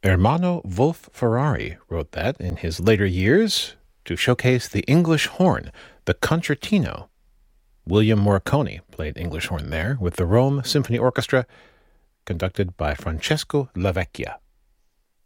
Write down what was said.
Ermanno Wolf Ferrari wrote that in his later years to showcase the English horn, the concertino. William Morricone played English horn there with the Rome Symphony Orchestra, conducted by Francesco Lavecchia.